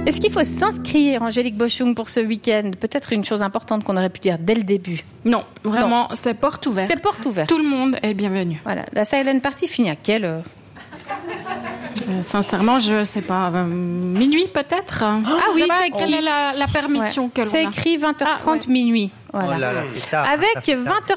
Est-ce qu'il faut s'inscrire, Angélique Boschung, pour ce week-end ? Peut-être une chose importante qu'on aurait pu dire dès le début. Non, vraiment, c'est porte ouverte. C'est porte ouverte. Tout le monde est bienvenu. Voilà. La silent party finit à quelle heure ? Sincèrement, je sais pas, minuit peut-être. Oui, c'est écrit. Quelle est la permission que l'on a ? C'est écrit 20h30 minuit. Voilà. Oh là là, c'est tard. Avec de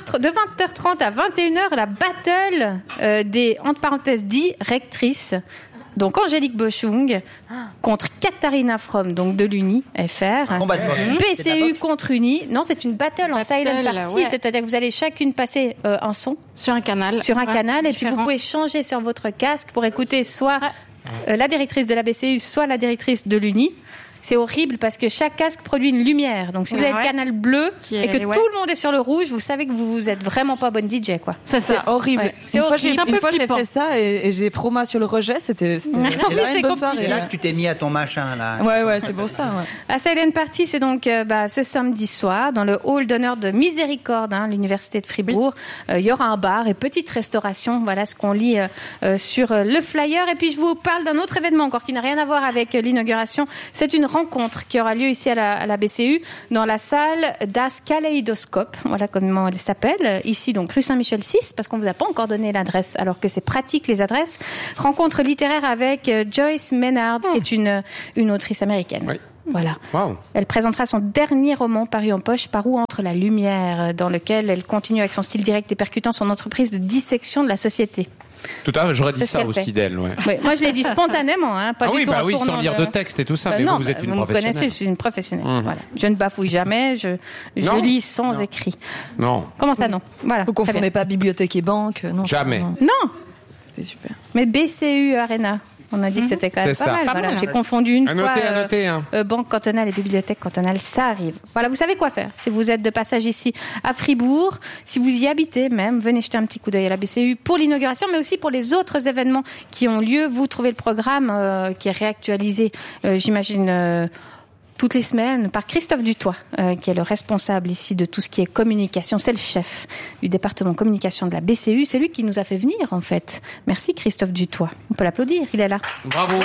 20h30 à 21h, la battle des, entre parenthèses, directrices. Donc Angélique Boschung contre Katharina Fromm, donc de l'Uni FR. Combat de boxe. BCU contre Uni. Non, c'est une battle en silent party, ouais. c'est-à-dire que vous allez chacune passer un son Sur un canal. et puis vous pouvez changer sur votre casque pour écouter soit la directrice de la BCU, soit la directrice de l'Uni. C'est horrible parce que chaque casque produit une lumière. Donc, si vous avez le canal bleu et que tout le monde est sur le rouge, vous savez que vous êtes vraiment pas bonne DJ, quoi. C'est horrible. Ouais, c'est une horrible. fois, j'ai fait ça et j'ai promo sur le rejet. C'était Oui, une bonne soirée. C'est là que tu t'es mis à ton machin, là. Ouais, c'est pour ça. Ouais. La Silent Party, c'est donc ce samedi soir dans le hall d'honneur de Miséricorde, l'université de Fribourg. Il y aura un bar et petite restauration. Voilà ce qu'on lit sur le flyer. Et puis, je vous parle d'un autre événement encore qui n'a rien à voir avec l'inauguration. C'est une rencontre qui aura lieu ici à la BCU dans la salle Das Kaléidoscope. Voilà comment elle s'appelle. Ici, donc, rue Saint-Michel 6, parce qu'on vous a pas encore donné l'adresse, alors que c'est pratique, les adresses. Rencontre littéraire avec Joyce Maynard, qui est une autrice américaine. Oui. Voilà. Wow. Elle présentera son dernier roman paru en poche, Par où entre la lumière, dans lequel elle continue avec son style direct et percutant son entreprise de dissection de la société. Tout à l'heure, j'aurais dit C'est ce ça qu'elle aussi fait. d'elle. Ouais. Oui, moi, je l'ai dit spontanément, pas du tout en tournant sans lire de texte et tout ça, mais non, vous êtes une vous me professionnelle. connaissez, je suis une professionnelle. Voilà. Je ne bafouille jamais, je Non. lis sans écrit. Non, Comment ça, non ? Voilà. Vous très confondez bien. pas bibliothèque et banque. Non, Jamais. Non, c'est super. mais BCU Arena. On a dit que c'était quand même C'est pas ça. mal. Pas Voilà. mal. J'ai confondu une à fois noter, hein. banque cantonale et bibliothèque cantonale, ça arrive. Voilà, vous savez quoi faire. Si vous êtes de passage ici à Fribourg, si vous y habitez même, venez jeter un petit coup d'œil à la BCU pour l'inauguration, mais aussi pour les autres événements qui ont lieu. Vous trouvez le programme qui est réactualisé, j'imagine, toutes les semaines par Christophe Dutoit, qui est le responsable ici de tout ce qui est communication. C'est le chef du département communication de la BCU. C'est lui qui nous a fait venir, en fait. Merci Christophe Dutoit. On peut l'applaudir, il est là. Bravo.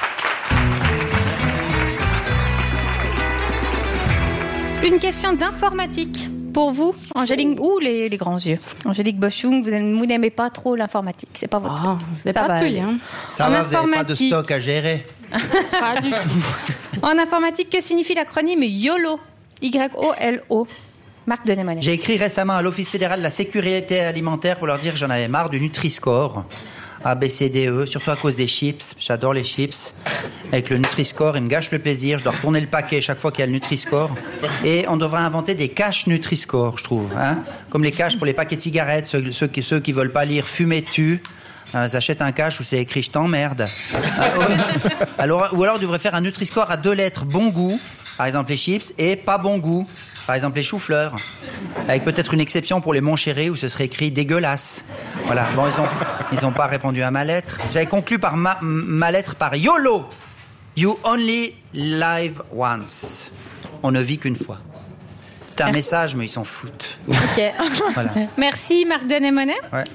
Une question d'informatique pour vous, Angélique, ou les grands yeux. Angélique Boschung, vous n'aimez pas trop l'informatique, c'est pas votre truc. C'est Ça pas va tout, aller. hein. Ça En va, vous n'avez pas de informatique. stock à gérer. Pas du tout. En informatique, que signifie l'acronyme YOLO ? Y-O-L-O. Marc Denémonet. J'ai écrit récemment à l'Office fédéral de la sécurité alimentaire pour leur dire que j'en avais marre du Nutri-Score. A, B, C, D, E, surtout à cause des chips. J'adore les chips. Avec le Nutri-Score, il me gâche le plaisir. Je dois retourner le paquet chaque fois qu'il y a le Nutri-Score. Et on devrait inventer des caches Nutri-Score, je trouve. Comme les caches pour les paquets de cigarettes, ceux qui veulent pas lire Fumer tue. Ils achètent un cache où c'est écrit je t'emmerde. Ou alors on devrait faire un Nutri-Score à 2 lettres, bon goût, par exemple les chips, et pas bon goût, par exemple les choux-fleurs. Avec peut-être une exception pour les Montchéri où ce serait écrit dégueulasse. Voilà. Bon, ils ont pas répondu à ma lettre. J'avais conclu par ma lettre par YOLO. You only live once. On ne vit qu'une fois. C'était un message, mais ils s'en foutent. Ok. Voilà. Merci Marc Denémonet. Ouais.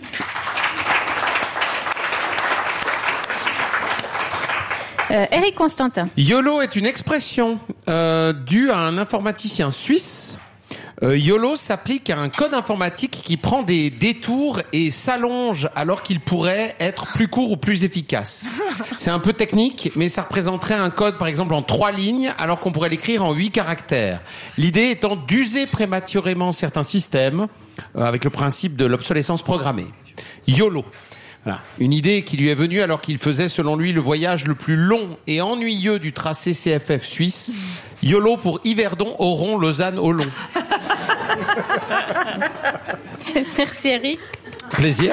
Éric Constantin. YOLO est une expression due à un informaticien suisse. YOLO s'applique à un code informatique qui prend des détours et s'allonge alors qu'il pourrait être plus court ou plus efficace. C'est un peu technique, mais ça représenterait un code par exemple en 3 lignes alors qu'on pourrait l'écrire en 8 caractères. L'idée étant d'user prématurément certains systèmes avec le principe de l'obsolescence programmée. YOLO. Voilà. Une idée qui lui est venue alors qu'il faisait, selon lui, le voyage le plus long et ennuyeux du tracé CFF suisse. YOLO pour Yverdon, Oron, Lausanne, Olon. Merci Éric. Plaisir.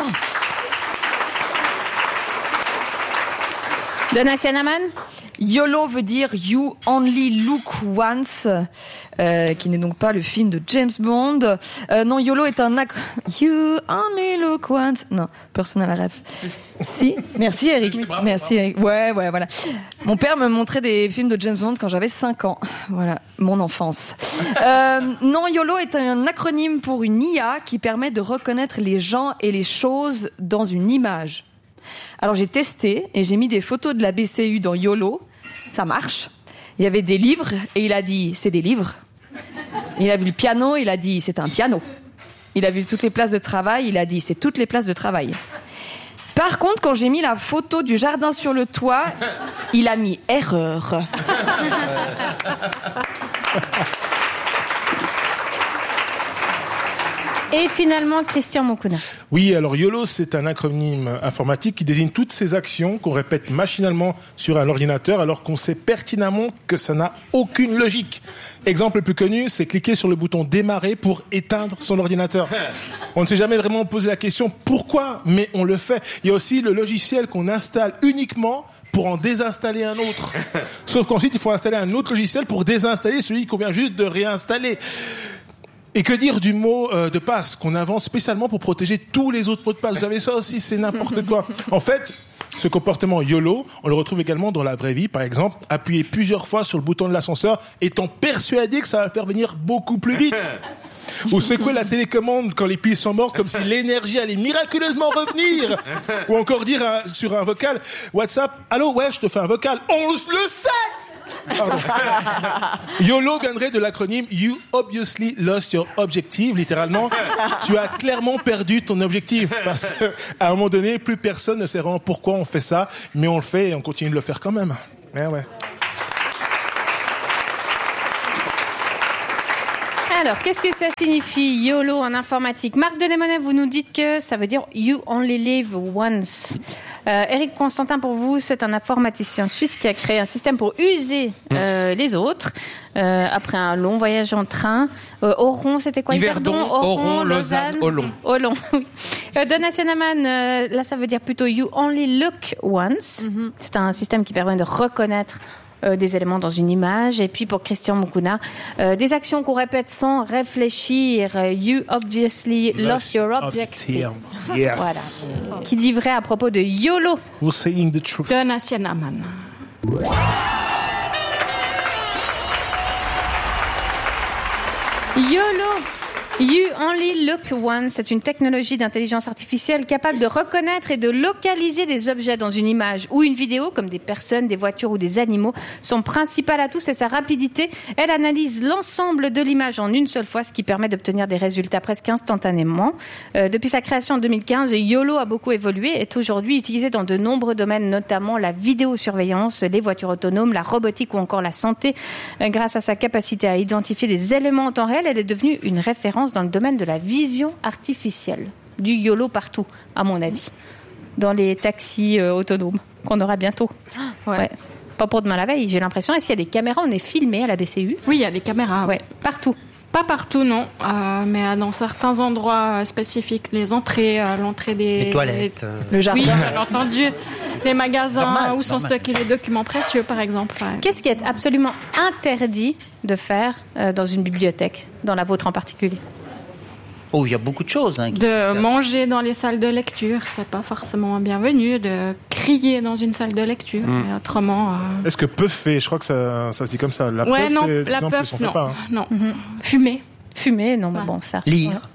Donatien Aman. YOLO veut dire You Only Look Once, qui n'est donc pas le film de James Bond. Non, YOLO est un You Only Look Once. Non, personne n'a la ref. Si, merci Eric. Bravo, merci Eric. Ouais, voilà. Mon père me montrait des films de James Bond quand j'avais 5 ans. Voilà, mon enfance. Non, YOLO est un acronyme pour une IA qui permet de reconnaître les gens et les choses dans une image. Alors j'ai testé et j'ai mis des photos de la BCU dans YOLO, ça marche. Il y avait des livres et il a dit c'est des livres. Il a vu le piano, il a dit c'est un piano. Il a vu toutes les places de travail, il a dit c'est toutes les places de travail. Par contre, quand j'ai mis la photo du jardin sur le toit, il a mis erreur. Et finalement, Christian Mokuna. Oui, alors YOLO, c'est un acronyme informatique qui désigne toutes ces actions qu'on répète machinalement sur un ordinateur alors qu'on sait pertinemment que ça n'a aucune logique. Exemple le plus connu, c'est cliquer sur le bouton démarrer pour éteindre son ordinateur. On ne s'est jamais vraiment posé la question pourquoi, mais on le fait. Il y a aussi le logiciel qu'on installe uniquement pour en désinstaller un autre. Sauf qu'ensuite, il faut installer un autre logiciel pour désinstaller celui qu'on vient juste de réinstaller. Et que dire du mot de passe qu'on invente spécialement pour protéger tous les autres mots de passe. Vous savez, ça aussi, c'est n'importe quoi. En fait, ce comportement YOLO, on le retrouve également dans la vraie vie. Par exemple, appuyer plusieurs fois sur le bouton de l'ascenseur, étant persuadé que ça va faire venir beaucoup plus vite. Ou secouer la télécommande quand les piles sont mortes, comme si l'énergie allait miraculeusement revenir. Ou encore dire sur un vocal, WhatsApp, allô, ouais, je te fais un vocal. On le sait! Pardon. YOLO viendrait de l'acronyme You Obviously Lost Your Objective. Littéralement, tu as clairement perdu ton objectif. Parce que, à un moment donné, plus personne ne sait vraiment pourquoi on fait ça, mais on le fait et on continue de le faire quand même. Ouais. Alors, qu'est-ce que ça signifie YOLO en informatique? Marc Denemonet, vous nous dites que ça veut dire You Only Live Once. Eric Constantin, pour vous, c'est un informaticien suisse qui a créé un système pour user les autres. Après un long voyage en train. Oron, c'était quoi? Yverdon, Oron, Lausanne, Olon. Olon, oui. Donna Sienaman, là, ça veut dire plutôt You Only Look Once. C'est un système qui permet de reconnaître des éléments dans une image. Et puis pour Christian Mokuna, des actions qu'on répète sans réfléchir. You obviously lost your objective. Yes. Voilà. Qui dit vrai à propos de YOLO? We're saying the truth. Donna Sienaman. YOLO, You Only Look Once, c'est une technologie d'intelligence artificielle capable de reconnaître et de localiser des objets dans une image ou une vidéo, comme des personnes, des voitures ou des animaux. Son principal atout, c'est sa rapidité. Elle analyse l'ensemble de l'image en une seule fois, ce qui permet d'obtenir des résultats presque instantanément. Depuis sa création en 2015, YOLO a beaucoup évolué et est aujourd'hui utilisé dans de nombreux domaines, notamment la vidéosurveillance, les voitures autonomes, la robotique ou encore la santé. Grâce à sa capacité à identifier des éléments en temps réel, elle est devenue une référence dans le domaine de la vision artificielle. Du YOLO partout, à mon avis. Dans les taxis autonomes qu'on aura bientôt. Ouais. Pas pour demain la veille, j'ai l'impression. Est-ce qu'il y a des caméras? On est filmé à la BCU? Oui, il y a des caméras. Ouais, partout. Pas partout, non. Mais dans certains endroits spécifiques, les entrées, l'entrée des... Les toilettes. Le jardin. Oui, bien entendu. Les magasins Normal, où sont stockés les documents précieux, par exemple. Ouais. Qu'est-ce qui est absolument interdit de faire dans une bibliothèque, dans la vôtre en particulier? Oh, il y a beaucoup de choses. Hein, De manger dans les salles de lecture, c'est pas forcément bienvenu. De crier dans une salle de lecture, mais autrement... Est-ce que puffer, je crois que ça se dit comme ça. La ouais, puff, non, c'est la non plus, puff, on fait non. pas, hein. Non. Fumer. Fumer, non, mais Ouais. bon, ça. Lire.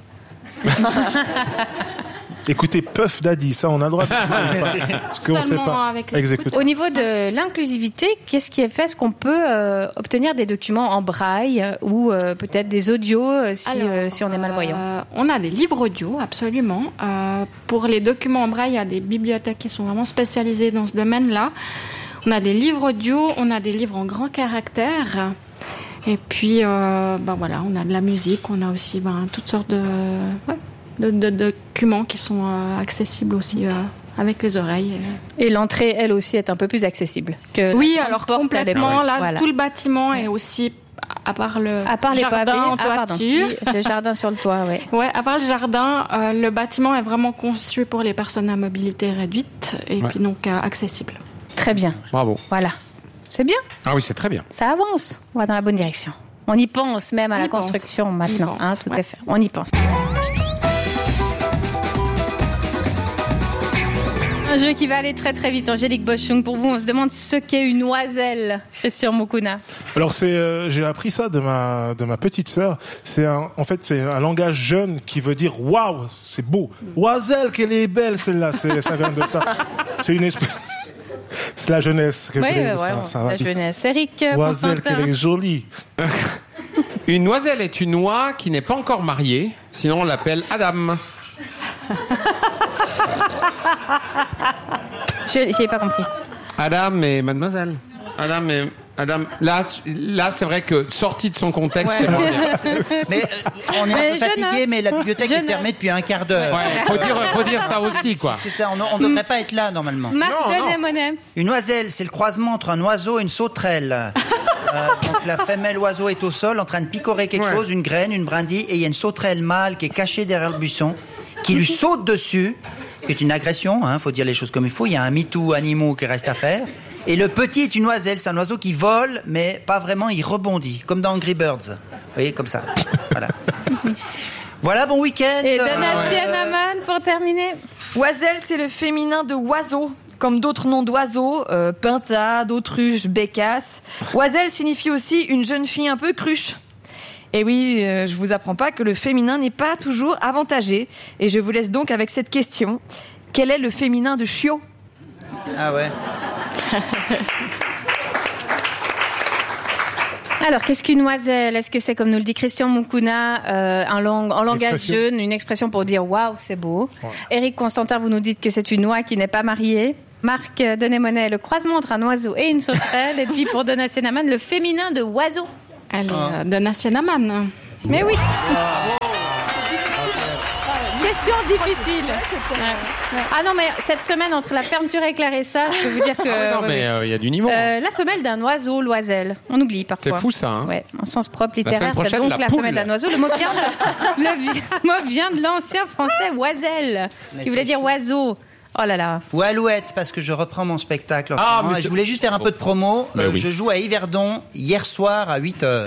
Écoutez, Puff Daddy, ça on a le droit de parce qu'on sait Seulement pas. avec Exécuter. Au niveau de l'inclusivité, qu'est-ce qui est fait? Est-ce qu'on peut obtenir des documents en braille ou peut-être des audios si on est malvoyant? On a des livres audio, absolument. Pour les documents en braille, il y a des bibliothèques qui sont vraiment spécialisées dans ce domaine-là. On a des livres audio, on a des livres en grand caractère. Et puis, voilà, on a de la musique, on a aussi toutes sortes de documents qui sont accessibles aussi avec les oreilles. Et l'entrée, elle aussi, est un peu plus accessible que Oui, la alors porte à l'époque. complètement. Là, Voilà. tout le bâtiment est aussi, à part les pavés, jardin en toiture. oui, le jardin sur le toit, oui. Ouais, à part le jardin, le bâtiment est vraiment conçu pour les personnes à mobilité réduite et puis donc accessible. Très bien. Bravo. Voilà. C'est bien. Ah oui, c'est très bien. Ça avance. On va dans la bonne direction. On y pense même à On la y pense. construction maintenant. On y pense, Tout ouais. à fait. On y pense. Un jeu qui va aller très très vite. Angélique Boschung, pour vous, on se demande ce qu'est une oiselle. Christian Mokuna. Alors j'ai appris ça de ma petite sœur. C'est en fait c'est un langage jeune qui veut dire waouh, c'est beau. Oiselle, qu'elle est belle celle-là. Ça vient de ça. C'est une espèce. C'est la jeunesse. Oui, ça va. La jeunesse. Eric, Oiselle, qu'elle est jolie. Une oiselle est une oie qui n'est pas encore mariée, sinon on l'appelle Adam. J'ai pas compris. Adam et mademoiselle. Adam. Là, c'est vrai que sorti de son contexte, c'est moins bien. Mais on est un peu fatigué, mais la bibliothèque est fermée depuis un quart d'heure. Ouais, faut dire ça aussi, quoi. C'est ça, on ne devrait pas être là, normalement. Marc, donnez-moi. Une oiselle, c'est le croisement entre un oiseau et une sauterelle. Donc la femelle oiseau est au sol, en train de picorer quelque chose, une graine, une brindille, et il y a une sauterelle mâle qui est cachée derrière le buisson, qui lui saute dessus, qui est une agression, faut dire les choses comme il faut. Il y a un MeToo animaux qui reste à faire. Et le petit est une oiselle, c'est un oiseau qui vole, mais pas vraiment, il rebondit, comme dans Angry Birds. Vous voyez, comme ça. Voilà. Voilà, bon week-end. Et Donatien Aman pour terminer. Oiselle, c'est le féminin de oiseau. Comme d'autres noms d'oiseaux, pintade, autruche, bécasse. Oiselle signifie aussi une jeune fille un peu cruche. Et oui, je vous apprends pas que le féminin n'est pas toujours avantagé. Et je vous laisse donc avec cette question. Quel est le féminin de chiot ? Ah ouais. Alors, qu'est-ce qu'une oiselle ? Est-ce que c'est, comme nous le dit Christian Moukouna, en langage jeune, une expression pour dire « waouh, c'est beau ». Éric Constantin, vous nous dites que c'est une oie qui n'est pas mariée. Marc Denet-Monet, le croisement entre un oiseau et une sauterelle. Et puis pour Donatien Aman, le féminin de oiseau. Allez, Donatien Aman. Mais oui. Question difficile. Ah non, mais cette semaine, entre la fermeture et Clarissa, je peux vous dire que... non, mais il y a du niveau. La femelle d'un oiseau, l'oiselle. On oublie parfois. C'est fou, ça. Hein. Ouais, en sens propre littéraire, c'est donc la poule. femelle d'un oiseau. Le mot vient de l'ancien français oiselle, qui voulait dire oiseau. Oh là là. Ou Alouette, parce que je reprends mon spectacle. Je voulais juste faire un peu de promo. Je joue à Yverdon hier soir à 8h.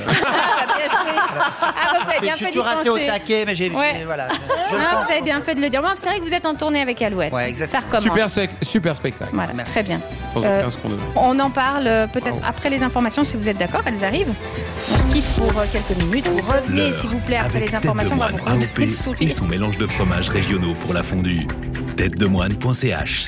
Je suis toujours assez au taquet, mais voilà. Vous avez bien fait de le dire. Bon, c'est vrai que vous êtes en tournée avec Alouette. Ouais, exactement. Ça recommence. Super spectacle. Voilà, très bien. Sans aucun scandale. On en parle peut-être après les informations, si vous êtes d'accord. Elles arrivent. On se quitte pour quelques minutes. Vous revenez, s'il vous plaît, après les informations. Tête de moine AOP et son mélange de fromages régionaux pour la fondue. Têtedemoine.ch.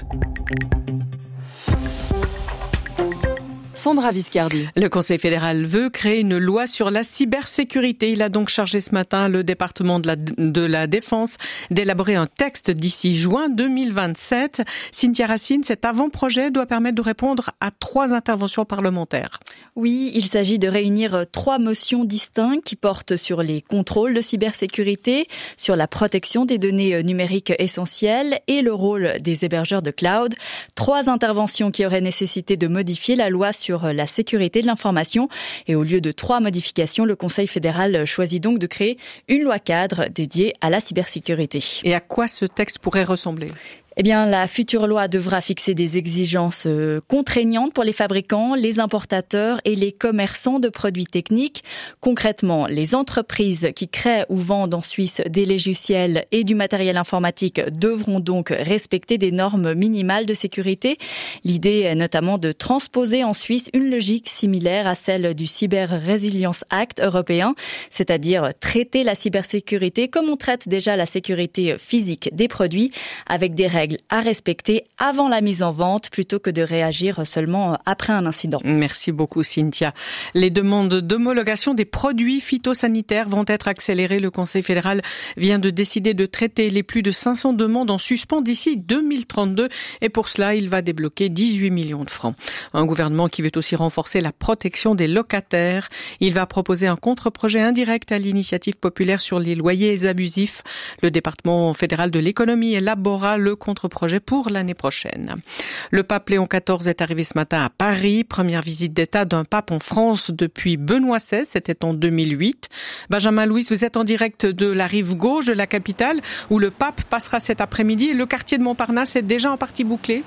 Sandra Viscardi. Le Conseil fédéral veut créer une loi sur la cybersécurité. Il a donc chargé ce matin le département de la Défense d'élaborer un texte d'ici juin 2027. Cynthia Racine, cet avant-projet doit permettre de répondre à 3 interventions parlementaires. Oui, il s'agit de réunir 3 motions distinctes qui portent sur les contrôles de cybersécurité, sur la protection des données numériques essentielles et le rôle des hébergeurs de cloud. 3 interventions qui auraient nécessité de modifier la loi sur la sécurité de l'information. Et au lieu de 3 modifications, le Conseil fédéral choisit donc de créer une loi cadre dédiée à la cybersécurité. Et à quoi ce texte pourrait ressembler ? Eh bien, la future loi devra fixer des exigences contraignantes pour les fabricants, les importateurs et les commerçants de produits techniques. Concrètement, les entreprises qui créent ou vendent en Suisse des logiciels et du matériel informatique devront donc respecter des normes minimales de sécurité. L'idée est notamment de transposer en Suisse une logique similaire à celle du Cyber Resilience Act européen, c'est-à-dire traiter la cybersécurité comme on traite déjà la sécurité physique des produits, avec des règles à respecter avant la mise en vente plutôt que de réagir seulement après un incident. Merci beaucoup Cynthia. Les demandes d'homologation des produits phytosanitaires vont être accélérées. Le Conseil fédéral vient de décider de traiter les plus de 500 demandes en suspens d'ici 2032 et pour cela, il va débloquer 18 millions de francs. Un gouvernement qui veut aussi renforcer la protection des locataires. Il va proposer un contre-projet indirect à l'initiative populaire sur les loyers abusifs. Le département fédéral de l'économie élaborera le contre-projet pour l'année prochaine. Le pape Léon XIV est arrivé ce matin à Paris. Première visite d'État d'un pape en France depuis Benoît XVI. C'était en 2008. Benjamin Louis, vous êtes en direct de la rive gauche de la capitale où le pape passera cet après-midi. Le quartier de Montparnasse est déjà en partie bouclé.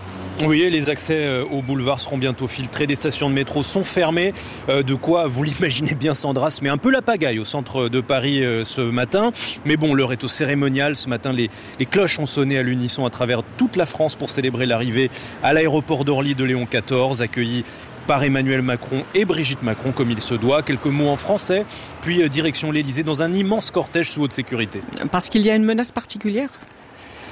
Oui, les accès au boulevard seront bientôt filtrés, des stations de métro sont fermées, de quoi, vous l'imaginez bien Sandra, se met un peu la pagaille au centre de Paris ce matin. Mais bon, l'heure est au cérémonial. Ce matin, les cloches ont sonné à l'unisson à travers toute la France pour célébrer l'arrivée à l'aéroport d'Orly de Léon XIV, accueilli par Emmanuel Macron et Brigitte Macron comme il se doit. Quelques mots en français, puis direction l'Élysée dans un immense cortège sous haute sécurité. Parce qu'il y a une menace particulière ?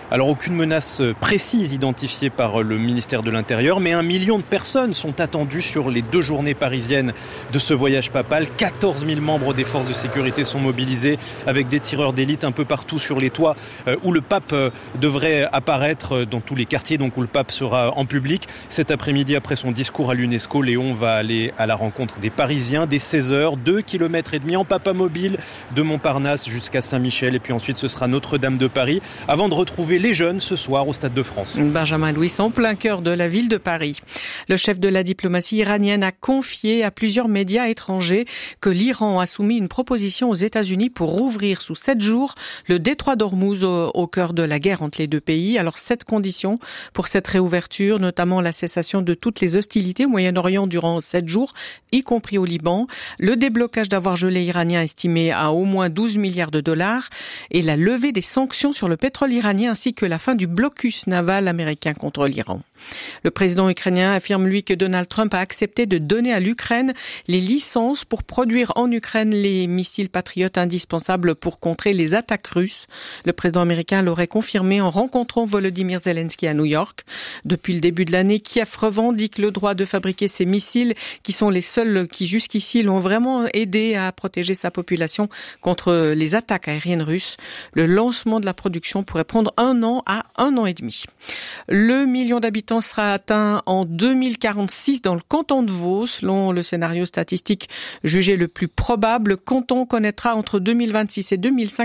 Alors aucune menace précise identifiée par le ministère de l'Intérieur, mais 1 million de personnes sont attendues sur les 2 journées parisiennes de ce voyage papal. 14 000 membres des forces de sécurité sont mobilisés avec des tireurs d'élite un peu partout sur les toits où le pape devrait apparaître, dans tous les quartiers donc où le pape sera en public. Cet après-midi, après son discours à l'UNESCO, Léon va aller à la rencontre des Parisiens dès 16h, 2,5 km en papamobile de Montparnasse jusqu'à Saint-Michel, et puis ensuite ce sera Notre-Dame de Paris, avant de retrouver les jeunes ce soir au Stade de France. Benjamin Louis, en plein cœur de la ville de Paris. Le chef de la diplomatie iranienne a confié à plusieurs médias étrangers que l'Iran a soumis une proposition aux États-Unis pour rouvrir sous 7 jours le détroit d'Ormuz au cœur de la guerre entre les deux pays. Alors 7 conditions pour cette réouverture, notamment la cessation de toutes les hostilités au Moyen-Orient durant 7 jours, y compris au Liban, le déblocage d'avoir gelé iranien estimé à au moins 12 milliards de dollars et la levée des sanctions sur le pétrole iranien ainsi que la fin du blocus naval américain contre l'Iran. Le président ukrainien affirme, lui, que Donald Trump a accepté de donner à l'Ukraine les licences pour produire en Ukraine les missiles Patriot indispensables pour contrer les attaques russes. Le président américain l'aurait confirmé en rencontrant Volodymyr Zelensky à New York. Depuis le début de l'année, Kiev revendique le droit de fabriquer ces missiles qui sont les seuls qui jusqu'ici l'ont vraiment aidé à protéger sa population contre les attaques aériennes russes. Le lancement de la production pourrait prendre 1 an à 1 an et demi. Le million d'habitants sera atteint en 2046 dans le canton de Vaud. Selon le scénario statistique jugé le plus probable, le canton connaîtra entre 2026 et 2050